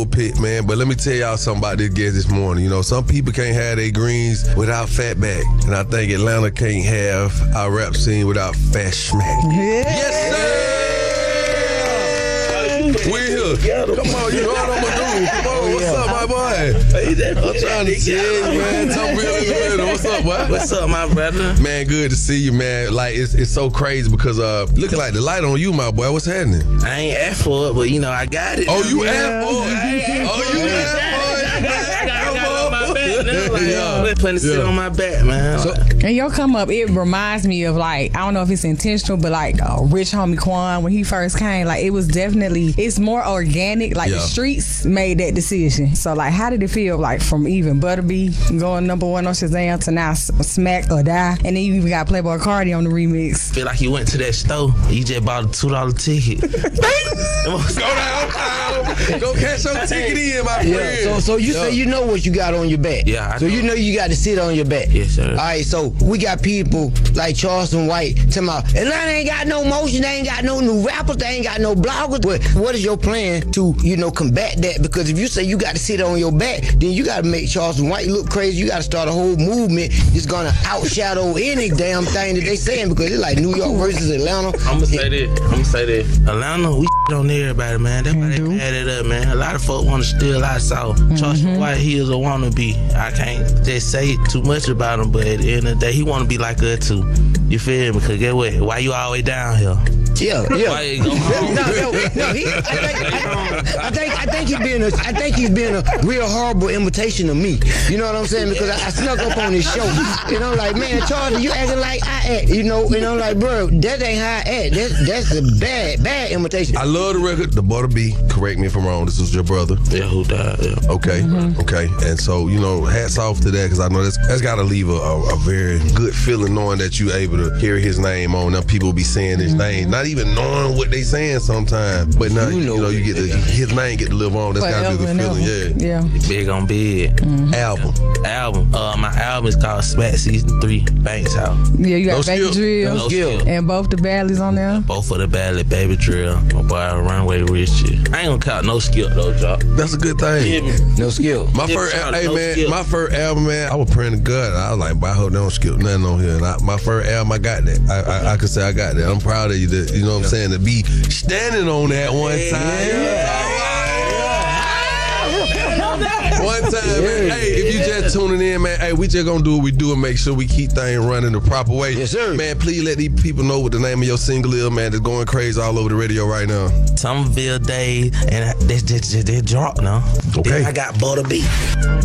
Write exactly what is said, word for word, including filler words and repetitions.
pulpit, man, but let me tell y'all something about this guest this morning. You know, some people can't have their greens without Fatback, and I think Atlanta can't have our rap scene without Fat Smack. Yeah. Yes, sir! We're here. Come on, you know what I'm gonna do. Come on, what's up, my boy? I'm trying to tell you, man. Talk real in the middle. What's up, boy? What's up, my brother? Man, good to see you, man. Like, it's it's so crazy because uh, looking like the light on you, my boy. What's happening? I ain't asked for it, but you know, I got it. Oh, you yeah. asked for it? Oh, you asked for it? I got it on my back now. Like, Yeah. yeah. Plenty sit Yeah. on my back, man. So, And your come up, it reminds me of like, I don't know if it's intentional, but like uh, Rich Homie Quan, when he first came, like it was definitely, it's more organic. Like Yeah. the streets made that decision. So like, how did it feel like from even Butterbee going number one on Shazam to now S- Smack or Die? And then you even got Playboy Cardi on the remix. Feel like you went to that store, you just bought a two dollar ticket. go downtown. Go cash your ticket in, my Yeah, friend. so so you Yeah. say you know what you got on your back. Yeah, I So know. you know you got to sit on your back. Yes, sir. All right, so we got people like Charleston White talking about Atlanta ain't got no motion, they ain't got no new rappers, they ain't got no bloggers. What, what is your plan to, you know, combat that? Because if you say you got to sit on your back, then you got to make Charleston White look crazy. You got to start a whole movement that's going to outshadow any damn thing that they saying because it's like New York versus Atlanta. I'm gonna say this. I'm gonna say this. Atlanta, we on everybody, man. That's why they do. pad it up, man. A lot of folk want to steal our South. Charleston White, he is a wannabe. I can't just say too much about him, but at the end of the day, he want to be like us too. You feel me? Because get what? Why you all the way down here? Yeah, yeah. Why you go home? no, no, no. He, I think, I, I think, I think he's being a, I think he's being a real horrible imitation of me. You know what I'm saying? Because I, I snuck up on his show. You know, like, man, Charlie, you acting like I act. You know, you know, like, bro, that ain't how I act. That's that's a bad, bad imitation. I love the record. The Butterbee. Correct me if I'm wrong. This was your brother. Yeah, who died? Yeah. Okay, okay, and so you know, hats off to that because I know that's that's got to leave a, a, a very good feeling knowing that you able to hear his name on. Now people be saying his name, not even knowing what they saying sometimes, but now You you know know, you get to, his name get to live on. That's got to be a Forever good and feeling, ever. yeah. Yeah. Big on big. Album. Album. Uh, my album is called Smack Season Three. Banks House. Yeah, you got No Baby skill. Drill No skill. and both the baddies on there. Both of the Ballad, Baby Drill. My boy Runway Richie. I ain't gonna count no skip though, Jock. That's a good thing. No skill. My Yeah, first, shout out, hey no man, skill. my first album, man, I was praying to God. I was like, "Boy, I hope they don't skip nothing on here." And I, my first album, I got that. I, I, I could say I got that. I'm proud of you. That, you know what I'm saying? To be standing on that one time. One time, man. Hey, if you just tuning in, man, hey, we just gonna do what we do and make sure we keep things running the proper way. Yes, sir. Man, please let these people know what the name of your single is, man. That's going crazy all over the radio right now. Somerville Day, and they just they, they, they drop now. Okay. Then I got Butterbee.